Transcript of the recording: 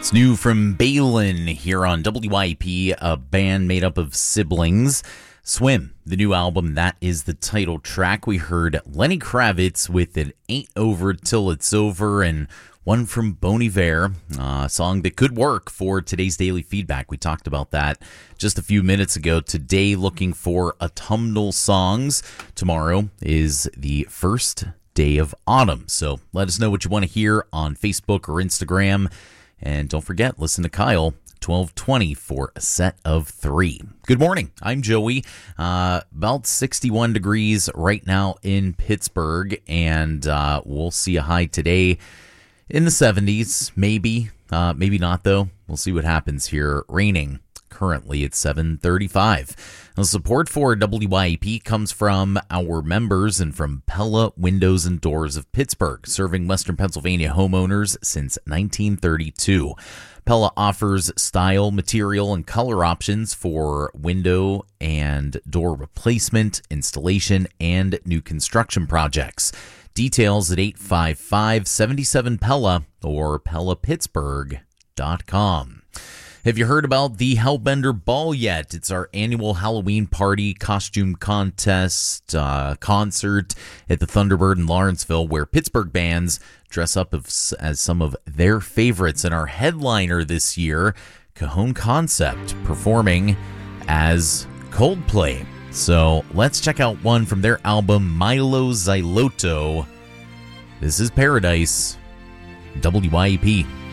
It's new from Balin here on WYP, a band made up of siblings. Swim, the new album, that is the title track. We heard Lenny Kravitz with It Ain't Over Till It's Over, and one from Bon Iver, a song that could work for today's daily feedback. We talked about that just a few minutes ago. Today, looking for autumnal songs. Tomorrow is the first day of autumn, so let us know what you want to hear on Facebook or Instagram. And don't forget, listen to Kyle, 1220 for a set of 3. Good morning. I'm Joey. About 61 degrees right now in Pittsburgh, and we'll see a high today in the 70s. Maybe not, though. We'll see what happens here. Raining currently at 7:35. Now, support for WYAP comes from our members and from Pella Windows and Doors of Pittsburgh, serving Western Pennsylvania homeowners since 1932. Pella offers style, material, and color options for window and door replacement, installation, and new construction projects. Details at 855-77-PELLA or PellaPittsburgh.com. Have you heard about the Hellbender Ball yet? It's our annual Halloween party, costume contest, concert at the Thunderbird in Lawrenceville, where Pittsburgh bands dress up as some of their favorites. And our headliner this year, Cajon Concept, performing as Coldplay. So let's check out one from their album, Milo Xylotto. This is Paradise, WYAP.